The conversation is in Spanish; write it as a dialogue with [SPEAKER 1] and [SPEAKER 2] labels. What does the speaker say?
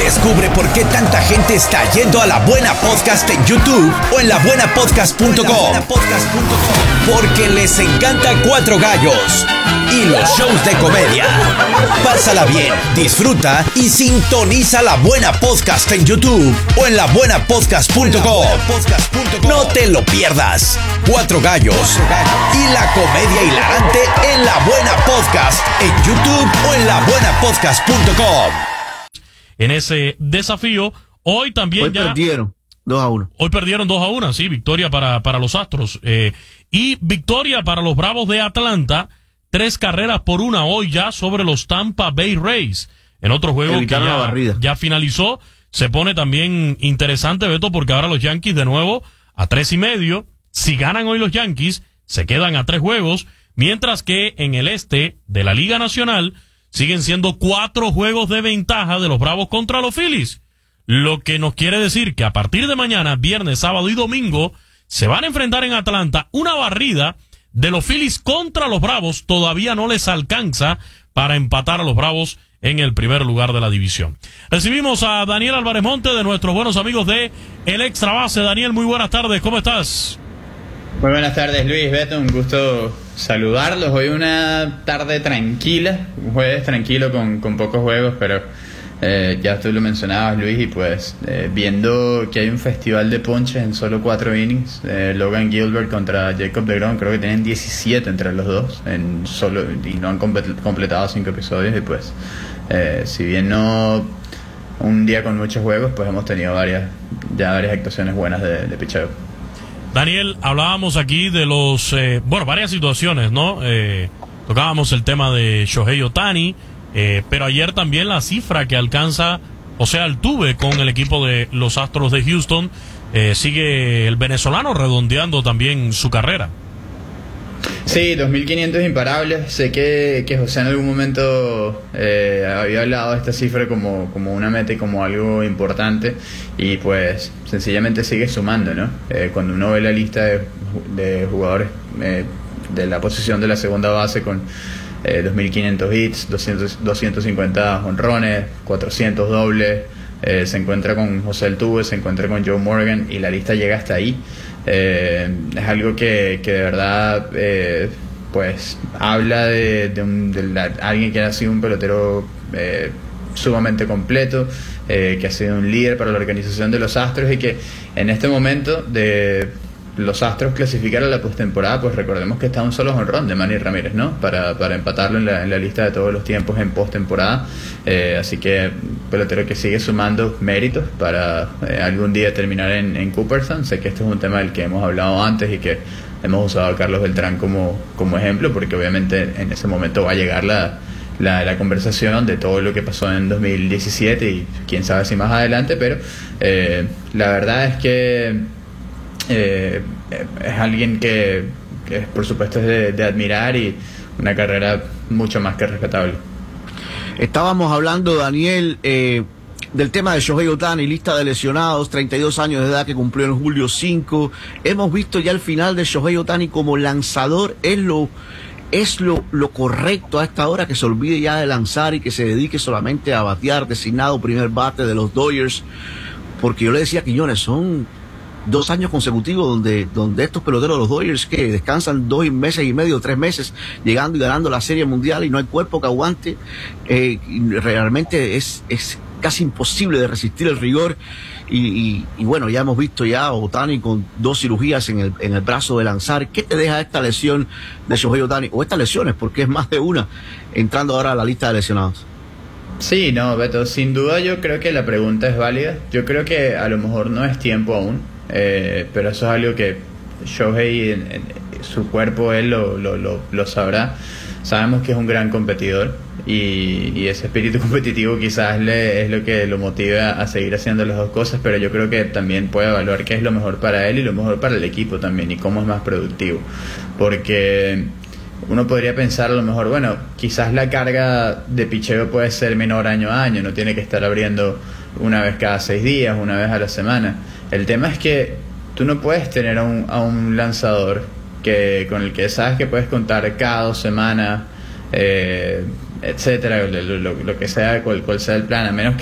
[SPEAKER 1] Descubre por qué tanta gente está yendo a La Buena Podcast en YouTube o en labuenapodcast.com. Porque les encanta Cuatro Gallos y los shows de comedia. Pásala bien, disfruta y sintoniza La Buena Podcast en YouTube o en labuenapodcast.com. No te lo pierdas. Cuatro Gallos y la comedia hilarante en La Buena Podcast en YouTube o en labuenapodcast.com.
[SPEAKER 2] En ese desafío, hoy
[SPEAKER 3] perdieron 2-1.
[SPEAKER 2] Hoy perdieron 2-1, sí, victoria para los Astros. Y victoria para los Bravos de Atlanta, 3-1 hoy ya sobre los Tampa Bay Rays. En otro juego que ya finalizó, se pone también interesante, Beto, porque ahora los Yankees de nuevo a 3.5. Si ganan hoy los Yankees, se quedan a 3 juegos, mientras que en el este de la Liga Nacional siguen siendo 4 juegos de ventaja de los Bravos contra los Phillies. Lo que nos quiere decir que a partir de mañana, viernes, sábado y domingo, se van a enfrentar en Atlanta. Una barrida de los Phillies contra los Bravos todavía no les alcanza para empatar a los Bravos en el primer lugar de la división. Recibimos a Daniel Álvarez Monte, de nuestros buenos amigos de El Extra Base. Daniel, muy buenas tardes, ¿cómo estás?
[SPEAKER 4] Muy buenas tardes, Luis, Beto, un gusto saludarlos. Hoy una tarde tranquila, un jueves tranquilo con pocos juegos, pero ya tú lo mencionabas, Luis, y pues viendo que hay un festival de ponches en solo 4 innings, Logan Gilbert contra Jacob deGrom, creo que tienen 17 entre los dos y no han completado 5 episodios, y pues si bien no un día con muchos juegos, pues hemos tenido varias actuaciones buenas de picheo.
[SPEAKER 2] Daniel, hablábamos aquí de varias situaciones, ¿no? Tocábamos el tema de Shohei Ohtani, pero ayer también la cifra que alcanza José Altuve con el equipo de los Astros de Houston. Sigue el venezolano redondeando también su carrera.
[SPEAKER 4] Sí, 2.500 imparables. Sé que José en algún momento había hablado de esta cifra como una meta y como algo importante, y pues sencillamente sigue sumando, ¿no? Cuando uno ve la lista de jugadores de la posición de la segunda base con 2.500 hits, 250 honrones, 400 dobles, se encuentra con José Altuve, se encuentra con Joe Morgan, y la lista llega hasta ahí. Es algo que de verdad pues habla de alguien que ha sido un pelotero sumamente completo, que ha sido un líder para la organización de los Astros, y que en este momento de los Astros clasificar a la postemporada, pues recordemos que está a un solo jonrón de Manny Ramírez, ¿no? Para empatarlo en la lista de todos los tiempos en postemporada. Así que pelotero que sigue sumando méritos para algún día terminar en Cooperstown. Sé que este es un tema del que hemos hablado antes y que hemos usado a Carlos Beltrán como ejemplo, porque obviamente en ese momento va a llegar la conversación de todo lo que pasó en 2017 y quién sabe si más adelante, pero la verdad es que es alguien que por supuesto es de admirar, y una carrera mucho más que rescatable.
[SPEAKER 3] Estábamos hablando, Daniel, del tema de Shohei Ohtani, lista de lesionados, 32 años de edad, que cumplió en julio 5. Hemos visto ya el final de Shohei Ohtani como lanzador. ¿Es lo correcto a esta hora que se olvide ya de lanzar y que se dedique solamente a batear, designado primer bate de los Dodgers? Porque yo le decía a Quiñones, son 2 años consecutivos donde estos peloteros de los Dodgers que descansan 2 meses y medio, 3 meses, llegando y ganando la Serie Mundial, y no hay cuerpo que aguante. Realmente es casi imposible de resistir el rigor, y bueno, ya hemos visto ya a Ohtani con 2 cirugías en el brazo de lanzar. ¿Qué te deja esta lesión de Shohei Ohtani, o estas lesiones, porque es más de una, entrando ahora a la lista de lesionados?
[SPEAKER 4] Sí, no, Beto, sin duda yo creo que la pregunta es válida. Yo creo que a lo mejor no es tiempo aún, pero eso es algo que Shohei, su cuerpo, él lo sabrá. Sabemos que es un gran competidor, y ese espíritu competitivo quizás es lo que lo motiva a seguir haciendo las dos cosas, pero yo creo que también puede evaluar qué es lo mejor para él y lo mejor para el equipo también, y cómo es más productivo, porque uno podría pensar a lo mejor, bueno, quizás la carga de picheo puede ser menor año a año, no tiene que estar abriendo una vez cada 6 días, una vez a la semana. El tema es que tú no puedes tener a un lanzador con el que sabes que puedes contar cada 2 semanas, etcétera, lo que sea, cual sea el plan, a menos que